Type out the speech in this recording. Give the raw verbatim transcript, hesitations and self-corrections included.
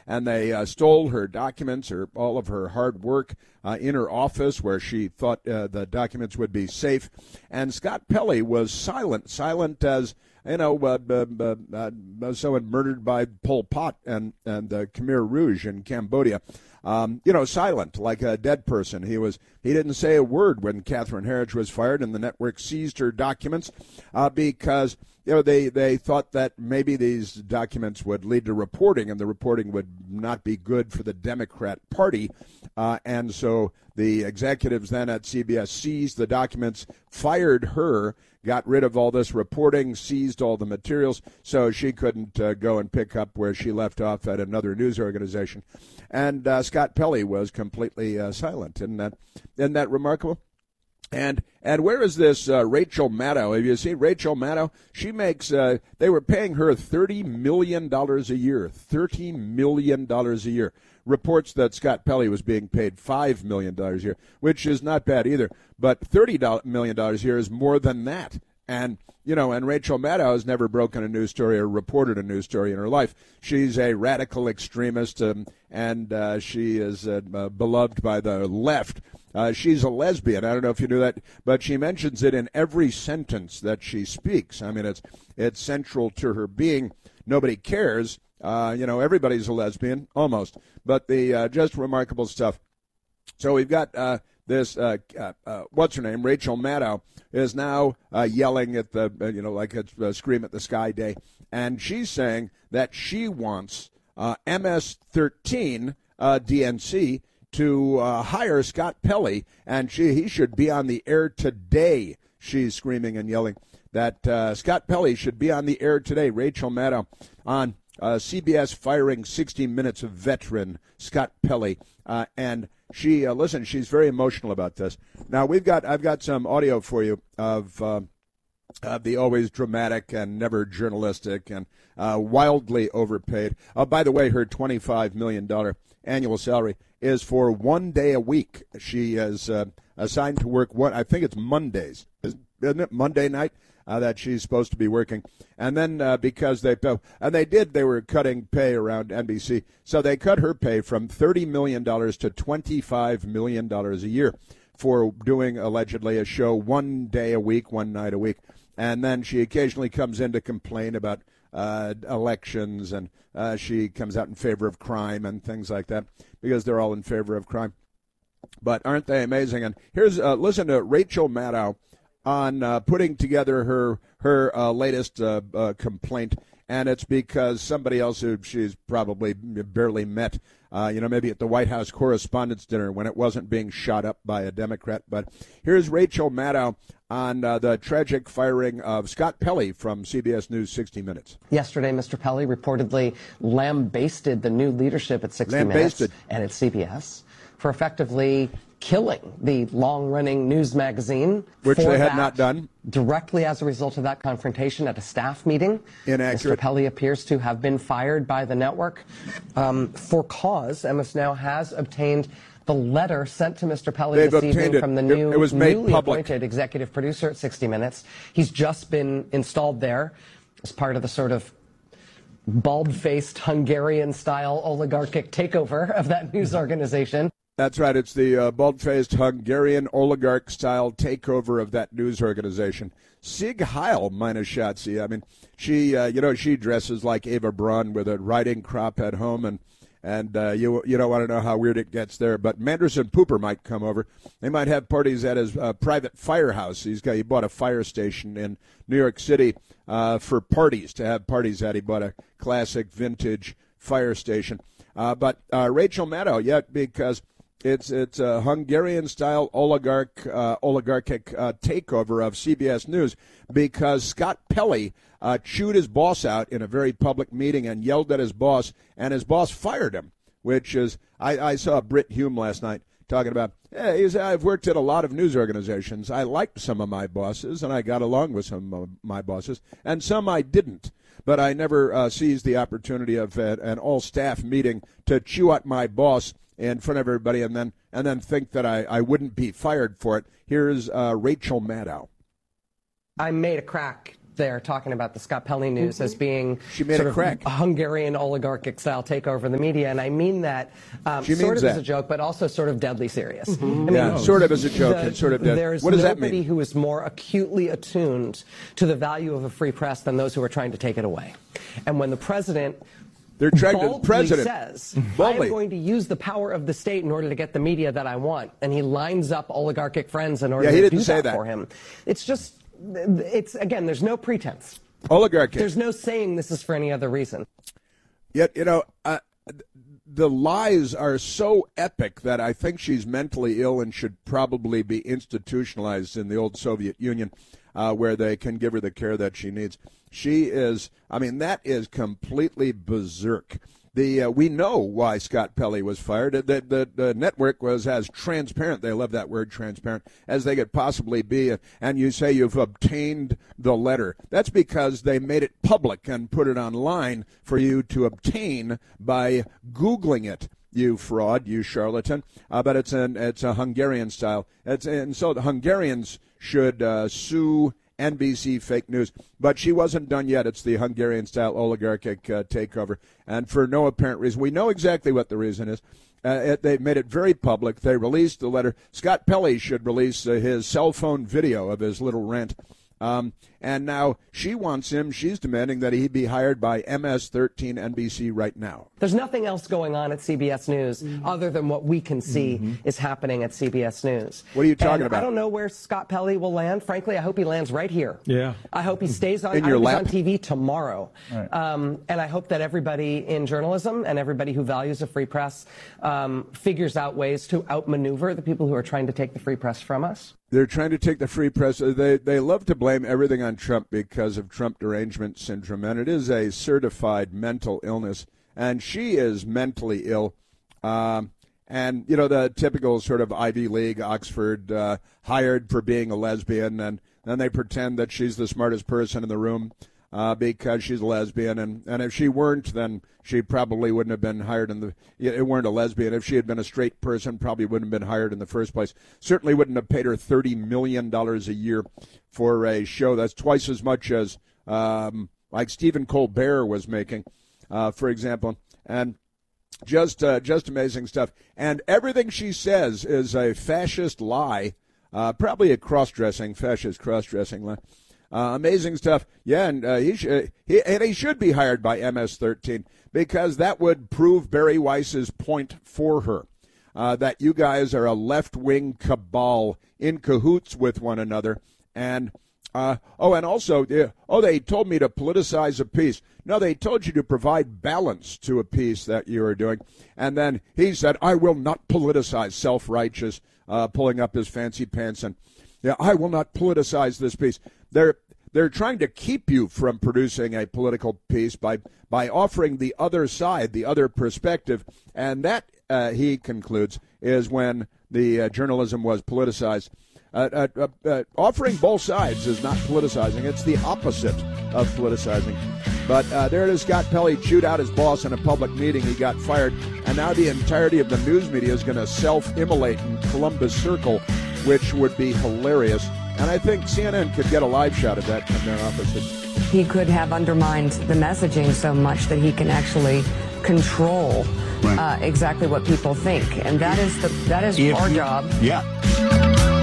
and they uh, stole her documents, or all of her hard work uh, in her office where she thought uh, the documents would be safe. And Scott Pelley was silent, silent as, you know, uh, uh, uh, uh, someone murdered by Pol Pot and, and uh, Khmer Rouge in Cambodia. Um, you know, silent, like a dead person. He was. He didn't say a word when Catherine Herridge was fired, and the network seized her documents uh, because you know they, they thought that maybe these documents would lead to reporting, and the reporting would not be good for the Democrat Party, uh, and so the executives then at C B S seized the documents, fired her, got rid of all this reporting, seized all the materials, so she couldn't uh, go and pick up where she left off at another news organization. And uh, Scott Pelley was completely uh, silent. Isn't that, isn't that remarkable? And and where is this uh, Rachel Maddow? Have you seen Rachel Maddow? She makes, uh, they were paying her thirty million dollars a year, thirty million dollars a year. Reports that Scott Pelley was being paid five million dollars a year, which is not bad either. But thirty million dollars a year is more than that. And, you know, and Rachel Maddow has never broken a news story or reported a news story in her life. She's a radical extremist, um, and uh, she is uh, uh, beloved by the left. Uh, she's a lesbian. I don't know if you knew that, but she mentions it in every sentence that she speaks. I mean, it's it's central to her being. Nobody cares. Uh, you know, everybody's a lesbian, almost. But the uh, just remarkable stuff. So we've got uh, this, uh, uh, uh, what's her name, Rachel Maddow, is now uh, yelling at the, uh, you know, like it's uh, Scream at the Sky Day. And she's saying that she wants uh, M S thirteen uh, D N C to uh, hire Scott Pelley, and she, he should be on the air today. She's screaming and yelling that uh, Scott Pelley should be on the air today. Rachel Maddow on uh, C B S firing sixty minutes of veteran Scott Pelley. Uh, and she, uh, listen, she's very emotional about this. Now, we've got, I've got some audio for you of uh, uh, the always dramatic and never journalistic and uh, wildly overpaid. Uh, by the way, her twenty-five million dollars annual salary is for one day a week. She is uh, assigned to work one, I think it's Mondays, isn't it? Monday night uh, that she's supposed to be working. And then uh, because they, and they did, they were cutting pay around N B C. So they cut her pay from thirty million dollars to twenty-five million dollars a year for doing allegedly a show one day a week, one night a week. And then she occasionally comes in to complain about uh, elections, and uh, she comes out in favor of crime and things like that, because they're all in favor of crime. But aren't they amazing? And here's, uh, listen to Rachel Maddow on uh, putting together her her uh, latest uh, uh, complaint, and it's because somebody else who she's probably barely met, uh, you know, maybe at the White House Correspondents' Dinner when it wasn't being shot up by a Democrat. But here's Rachel Maddow on uh, the tragic firing of Scott Pelley from C B S News sixty minutes. Yesterday, Mister Pelley reportedly lambasted the new leadership at sixty minutes and at C B S for effectively killing the long-running news magazine. Which they had not done. Directly as a result of that confrontation at a staff meeting. Inaccurate. Mister Pelley appears to have been fired by the network um, for cause. M S now has obtained the letter sent to Mister Pelley They've this evening it. from the new, it, it was made newly public. appointed executive producer at sixty minutes. He's just been installed there as part of the sort of bald-faced Hungarian-style oligarchic takeover of that news organization. That's right. It's the uh, bald-faced Hungarian oligarch-style takeover of that news organization. Sig Heil, meine Schatzi. I mean, she, uh, you know, she dresses like Eva Braun with a riding crop at home, and and uh, you you don't want to know how weird it gets there. But Manderson Pooper might come over. They might have parties at his uh, private firehouse. He's got he bought a fire station in New York City uh, for parties to have parties at. He bought a classic vintage fire station. Uh, but uh, Rachel Maddow, yeah, because. It's it's a Hungarian-style oligarch uh, oligarchic uh, takeover of C B S News because Scott Pelley uh, chewed his boss out in a very public meeting and yelled at his boss, and his boss fired him, which is, I, I saw Britt Hume last night talking about, hey, he's, I've worked at a lot of news organizations. I liked some of my bosses, and I got along with some of my bosses, and some I didn't. But I never uh, seized the opportunity of uh, an all-staff meeting to chew out my boss in front of everybody and then and then think that I, I wouldn't be fired for it. Here's uh, Rachel Maddow. I made a crack there talking about the Scott Pelley news mm-hmm. as being she made sort it of crack. a Hungarian oligarchic-style takeover of the media, and I mean that um, she sort of that. as a joke, but also sort of deadly serious. Mm-hmm. I mean, yeah, sort of as a joke the, and sort of deadly. There's what does nobody that mean? who is more acutely attuned to the value of a free press than those who are trying to take it away. And when the president They're trying boldly to president says, boldly. I'm going to use the power of the state in order to get the media that I want, and he lines up oligarchic friends in order yeah, he to didn't do say that, that for him. It's just, it's again, there's no pretense. Oligarchic. There's no saying this is for any other reason. Yet, you know, uh, the lies are so epic that I think she's mentally ill and should probably be institutionalized in the old Soviet Union, uh, where they can give her the care that she needs. She is, I mean, that is completely berserk. The uh, we know why Scott Pelley was fired. The, the, the network was as transparent, they love that word, transparent, as they could possibly be. And you say you've obtained the letter. That's because they made it public and put it online for you to obtain by Googling it. You fraud, you charlatan. Uh, but it's an it's a Hungarian style. It's, and so the Hungarians should uh, sue N B C fake news. But she wasn't done yet. It's the Hungarian-style oligarchic uh, takeover. And for no apparent reason. We know exactly what the reason is. Uh, it, they made it very public. They released the letter. Scott Pelley should release uh, his cell phone video of his little rant. Um, and now she wants him, she's demanding that he be hired by M S thirteen N B C right now. There's nothing else going on at C B S News mm-hmm. other than what we can see mm-hmm. is happening at C B S News. What are you talking and about? I don't know where Scott Pelley will land. Frankly, I hope he lands right here. Yeah. I hope he stays on, in your lap? on T V tomorrow. Right. Um, and I hope that everybody in journalism and everybody who values a free press um, figures out ways to outmaneuver the people who are trying to take the free press from us. They're trying to take the free press. They they love to blame everything on Trump because of Trump derangement syndrome, and it is a certified mental illness. And she is mentally ill. Um, and, you know, the typical sort of Ivy League, Oxford, uh, hired for being a lesbian, and then they pretend that she's the smartest person in the room uh, because she's a lesbian. And, and if she weren't, then she probably wouldn't have been hired in the – it weren't a lesbian. If she had been a straight person, probably wouldn't have been hired in the first place. Certainly wouldn't have paid her thirty million dollars a year for a show. That's twice as much as um, like Stephen Colbert was making, uh, for example. And just uh, just amazing stuff. And everything she says is a fascist lie, uh, probably a cross-dressing, fascist cross-dressing lie. Uh, amazing stuff. Yeah, and uh, he, sh- he and he should be hired by M S thirteen because that would prove Barry Weiss's point for her, uh, that you guys are a left-wing cabal in cahoots with one another. And, uh, oh, and also, uh, oh, they told me to politicize a piece. No, they told you to provide balance to a piece that you are doing. And then he said, I will not politicize, self-righteous, uh, pulling up his fancy pants and, yeah, I will not politicize this piece. They're they're trying to keep you from producing a political piece by by offering the other side, the other perspective, and that uh, he concludes is when the uh, journalism was politicized. Uh, uh, uh, uh, offering both sides is not politicizing; it's the opposite of politicizing. But uh, there it is. Scott Pelley chewed out his boss in a public meeting. He got fired, and now the entirety of the news media is going to self-immolate in Columbus Circle, which would be hilarious. And I think C N N could get a live shot of that from their offices. He could have undermined the messaging so much that he can actually control right. uh, exactly what people think. And that is the that is if our you, job. Yeah.